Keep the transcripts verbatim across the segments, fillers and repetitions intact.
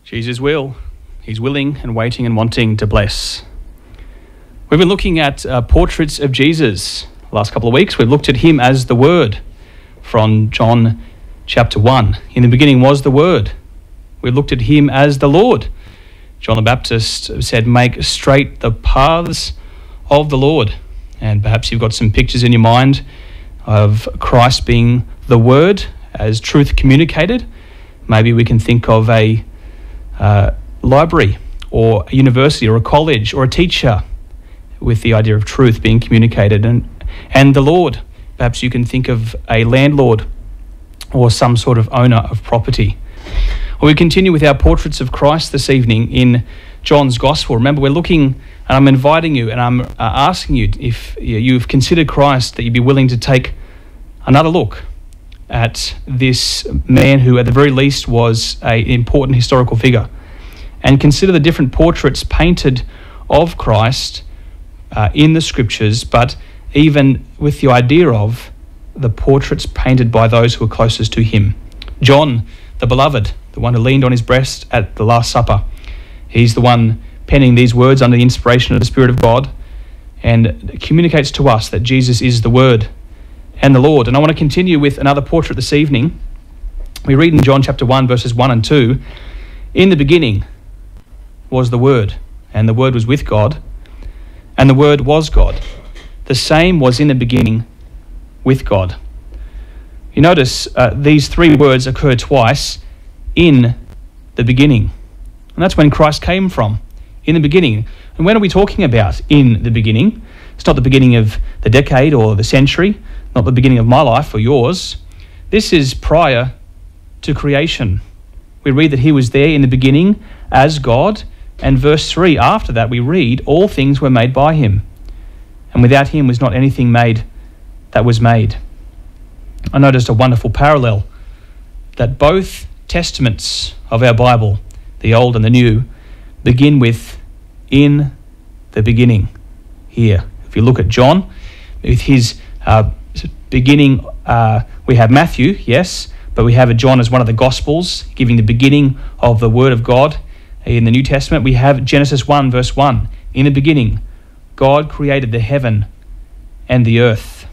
Jesus will. He's willing and waiting and wanting to bless. We've been looking at uh, portraits of Jesus the last couple of weeks. We've looked at him as the Word from John chapter one. In the beginning was the Word. We looked at him as the Lord. John the Baptist said, make straight the paths of the Lord. And perhaps you've got some pictures in your mind of Christ being the Word as truth communicated. Maybe we can think of a uh, library or a university or a college or a teacher with the idea of truth being communicated. And, and the Lord, perhaps you can think of a landlord or some sort of owner of property. Well, we continue with our portraits of Christ this evening in John's Gospel. Remember, we're looking, and I'm inviting you, and I'm uh, asking you, if you've considered Christ, that you'd be willing to take another look at this man who, at the very least, was an important historical figure, and consider the different portraits painted of Christ uh, in the Scriptures, but even with the idea of the portraits painted by those who were closest to him. John, the beloved, the one who leaned on his breast at the Last Supper. He's the one penning these words under the inspiration of the Spirit of God, and communicates to us that Jesus is the Word and the Lord. And I want to continue with another portrait this evening. We read in John chapter one, verses one and two, in the beginning was the Word, and the Word was with God, and the Word was God. The same was in the beginning with God. You notice uh, these three words occur twice, in the beginning. And that's when Christ came from, in the beginning. And when are we talking about in the beginning? It's not the beginning of the decade or the century, not the beginning of my life or yours. This is prior to creation. We read that he was there in the beginning as God, and verse three, after that we read, all things were made by him, and without him was not anything made that was made. I noticed a wonderful parallel that both testaments of our Bible, the Old and the New, begin with in the beginning here. If you look at John, with his uh, beginning, uh, we have Matthew, yes, but we have a John as one of the Gospels, giving the beginning of the Word of God. In the New Testament, we have Genesis one, verse one. In the beginning, God created the heaven and the earth.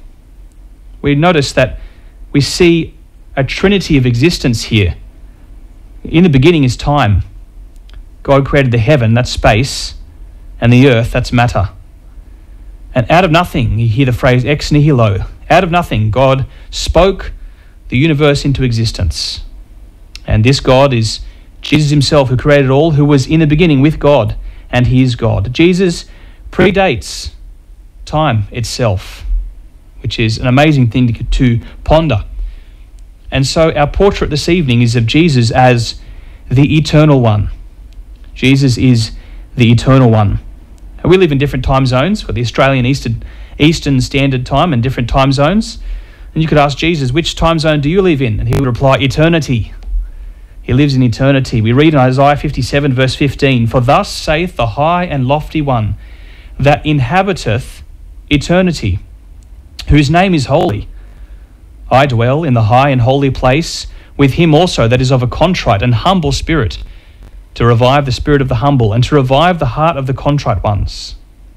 We notice that we see a trinity of existence here. In the beginning is time. God created the heaven, that's space, and the earth, that's matter. And out of nothing, you hear the phrase ex nihilo. Out of nothing, God spoke the universe into existence. And this God is Jesus himself, who created all, who was in the beginning with God, and he is God. Jesus predates time itself, which is an amazing thing to, to ponder. And so our portrait this evening is of Jesus as the Eternal One. Jesus is the Eternal One. We live in different time zones, with the Australian Eastern, Eastern Standard Time and different time zones. And you could ask Jesus, which time zone do you live in? And he would reply, eternity. He lives in eternity. We read in Isaiah fifty-seven, verse fifteen, for thus saith the high and lofty one, that inhabiteth eternity, whose name is holy. I dwell in the high and holy place with him also that is of a contrite and humble spirit, to revive the spirit of the humble and to revive the heart of the contrite ones.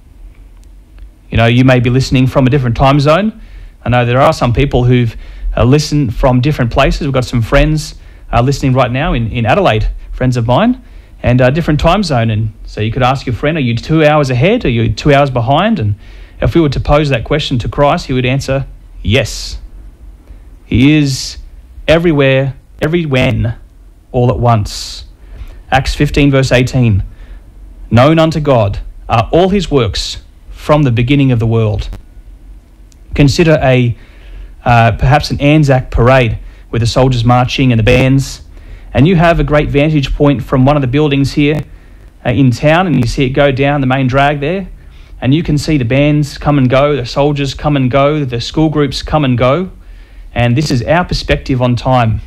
You know, you may be listening from a different time zone. I know there are some people who've uh, listened from different places. We've got some friends uh, listening right now in, in Adelaide, friends of mine, and a different time zone. And so you could ask your friend, are you two hours ahead? Are you two hours behind? And if we were to pose that question to Christ, he would answer, yes. He is everywhere, every when, all at once. Acts fifteen, verse eighteen. Known unto God are all his works from the beginning of the world. Consider a uh, perhaps an Anzac parade with the soldiers marching and the bands, and you have a great vantage point from one of the buildings here uh, in town, and you see it go down the main drag there, and you can see the bands come and go, the soldiers come and go, the school groups come and go. And this is our perspective on time.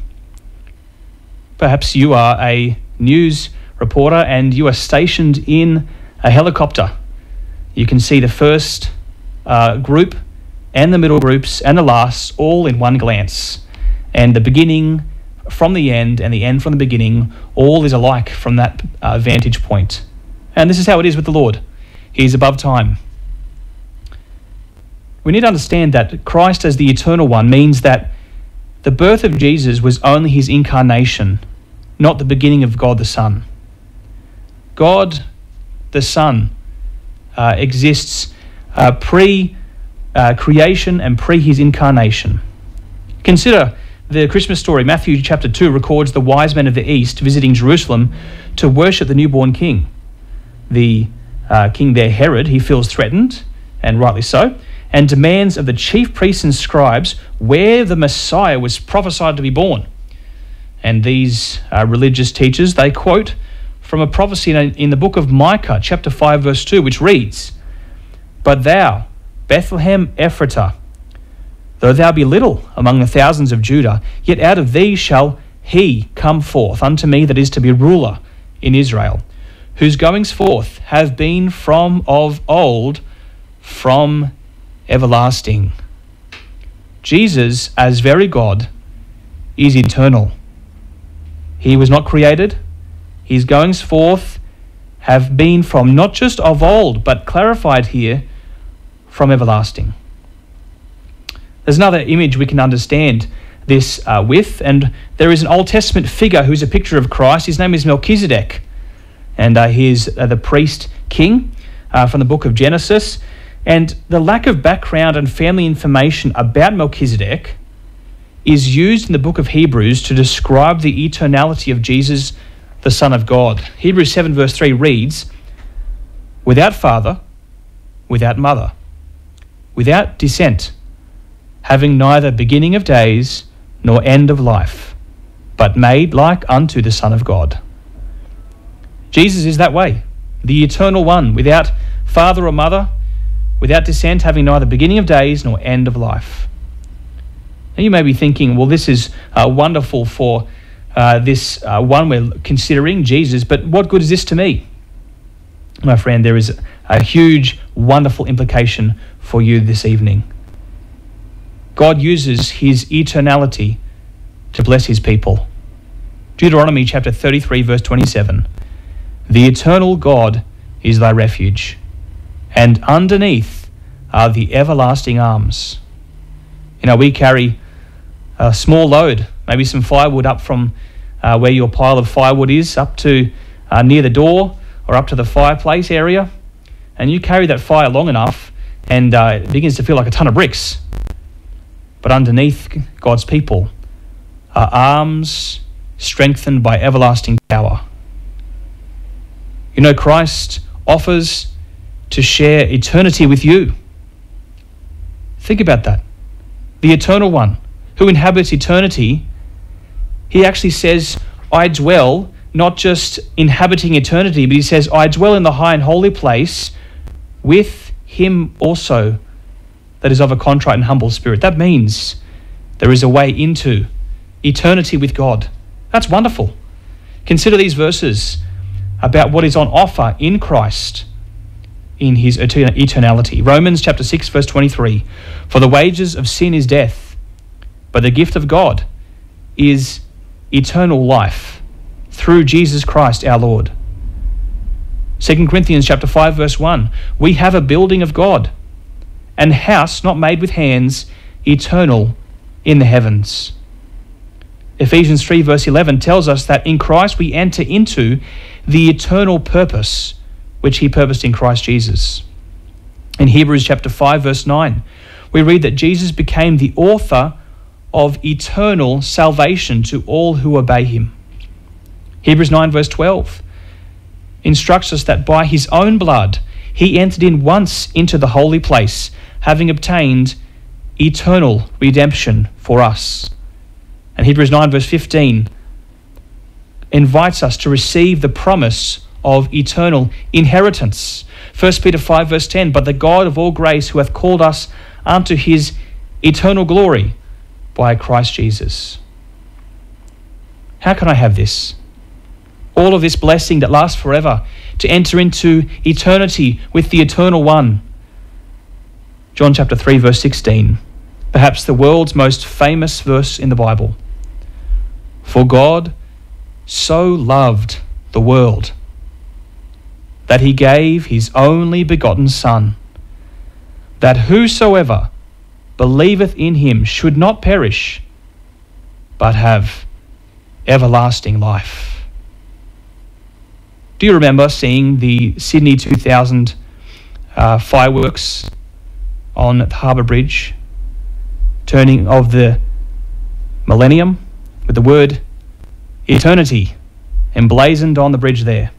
Perhaps you are a news reporter and you are stationed in a helicopter. You can see the first uh, group and the middle groups and the last all in one glance. And the beginning from the end and the end from the beginning, all is alike from that uh, vantage point. And this is how it is with the Lord. He is above time. We need to understand that Christ as the eternal one means that the birth of Jesus was only his incarnation, not the beginning of God the Son. God the Son uh, exists uh, pre-creation uh, and pre his incarnation. Consider the Christmas story. Matthew chapter two records the wise men of the east visiting Jerusalem to worship the newborn king. The uh, king there, Herod, he feels threatened, and rightly so, and demands of the chief priests and scribes where the Messiah was prophesied to be born. And these uh, religious teachers, they quote from a prophecy in, in the book of Micah, chapter five, verse two, which reads, "But thou, Bethlehem Ephratah, though thou be little among the thousands of Judah, yet out of thee shall he come forth unto me that is to be ruler in Israel, whose goings forth have been from of old, from everlasting." Jesus, as very God, is eternal. He was not created. His goings forth have been from not just of old, but clarified here, from everlasting. There's another image we can understand this uh, with, and there is an Old Testament figure who's a picture of Christ. His name is Melchizedek, and uh, he is uh, the priest king uh, from the book of Genesis. And the lack of background and family information about Melchizedek is used in the book of Hebrews to describe the eternality of Jesus, the Son of God. Hebrews seven verse three reads, "Without father, without mother, without descent, having neither beginning of days nor end of life, but made like unto the Son of God." Jesus is that way, the eternal one, without father or mother, without descent, having neither beginning of days nor end of life. Now you may be thinking, well, this is uh, wonderful for uh, this uh, one we're considering, Jesus, but what good is this to me? My friend, there is a huge, wonderful implication for you this evening. God uses his eternality to bless his people. Deuteronomy chapter thirty-three, verse twenty-seven. "The eternal God is thy refuge, and underneath are the everlasting arms." You know, we carry a small load, maybe some firewood up from uh, where your pile of firewood is, up to uh, near the door or up to the fireplace area, and you carry that fire long enough and uh, it begins to feel like a ton of bricks. But underneath God's people are arms strengthened by everlasting power. You know, Christ offers to share eternity with you. Think about that. The eternal one who inhabits eternity, he actually says, I dwell, not just inhabiting eternity, but he says, I dwell in the high and holy place with him also that is of a contrite and humble spirit. That means there is a way into eternity with God. That's wonderful. Consider these verses about what is on offer in Christ in his eternality. Romans chapter six, verse twenty-three. "For the wages of sin is death, but the gift of God is eternal life through Jesus Christ our Lord." Second Corinthians chapter five, verse one. "We have a building of God, an house not made with hands, eternal in the heavens." Ephesians three, verse eleven tells us that in Christ we enter into the eternal purpose which he purposed in Christ Jesus. In Hebrews chapter five, verse nine, we read that Jesus became the author of eternal salvation to all who obey him. Hebrews nine, verse twelve instructs us that by his own blood he entered in once into the holy place, having obtained eternal redemption for us. And Hebrews nine, verse fifteen invites us to receive the promise of eternal inheritance. First Peter five, verse ten, "But the God of all grace, who hath called us unto his eternal glory by Christ Jesus." How can I have this? All of this blessing that lasts forever, to enter into eternity with the eternal one. John chapter three, verse sixteen, perhaps the world's most famous verse in the Bible. For God so loved the world that he gave his only begotten Son, that whosoever believeth in him should not perish, but have everlasting life. Do you remember seeing the Sydney two thousand uh, fireworks on the Harbour Bridge, turning of the millennium, with the word eternity emblazoned on the bridge there?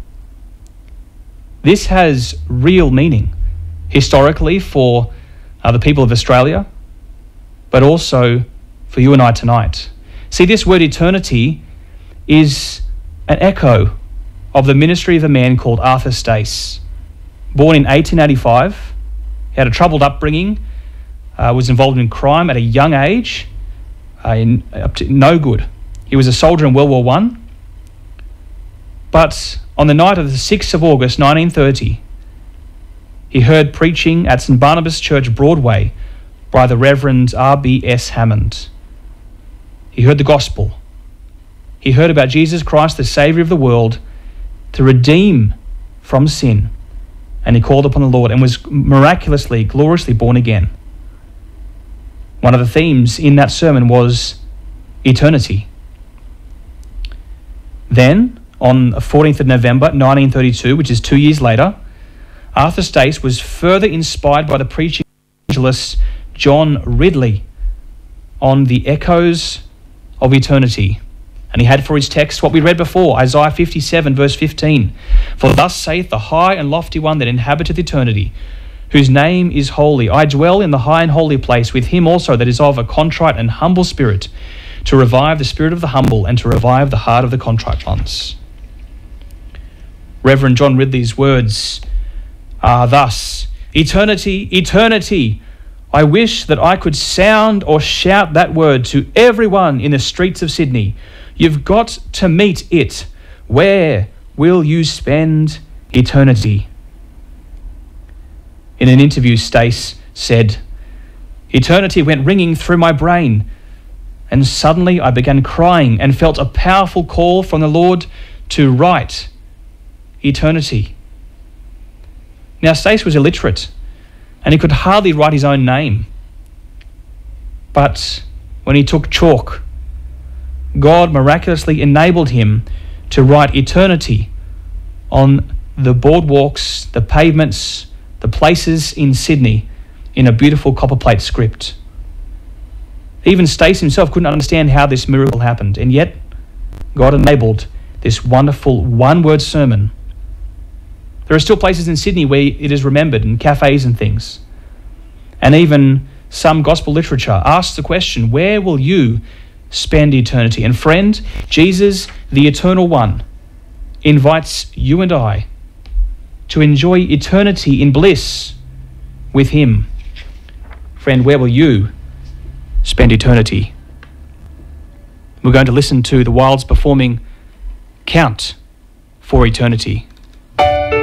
This has real meaning historically for uh, the people of Australia, but also for you and I tonight. See, this word eternity is an echo of the ministry of a man called Arthur Stace. Born in eighteen eighty-five, he had a troubled upbringing, uh, was involved in crime at a young age, uh, in, up to no good. He was a soldier in World War One, but on the night of the sixth of August nineteen thirty, he heard preaching at St Barnabas Church, Broadway, by the Reverend R B S Hammond. He heard the gospel. He heard about Jesus Christ, the Saviour of the world, to redeem from sin. And he called upon the Lord and was miraculously, gloriously born again. One of the themes in that sermon was eternity. Then, on the fourteenth of November nineteen thirty-two, which is two years later, Arthur Stace was further inspired by the preaching evangelist John Ridley on the echoes of eternity. And he had for his text what we read before, Isaiah fifty-seven, verse fifteen. For thus saith the high and lofty one that inhabiteth eternity, whose name is holy. I dwell in the high and holy place with him also that is of a contrite and humble spirit, to revive the spirit of the humble and to revive the heart of the contrite ones. Reverend John Ridley's words are thus: eternity, eternity. I wish that I could sound or shout that word to everyone in the streets of Sydney. You've got to meet it. Where will you spend eternity? In an interview, Stace said, eternity went ringing through my brain, and suddenly I began crying and felt a powerful call from the Lord to write eternity. Now, Stace was illiterate, and he could hardly write his own name. But when he took chalk, God miraculously enabled him to write eternity on the boardwalks, the pavements, the places in Sydney in a beautiful copperplate script. Even Stace himself couldn't understand how this miracle happened, and yet God enabled this wonderful one-word sermon. There are still places in Sydney where it is remembered, in cafes and things. And even some gospel literature asks the question, where will you spend eternity? And friend, Jesus, the Eternal One, invites you and I to enjoy eternity in bliss with him. Friend, where will you spend eternity? We're going to listen to the Wilds performing Count for Eternity.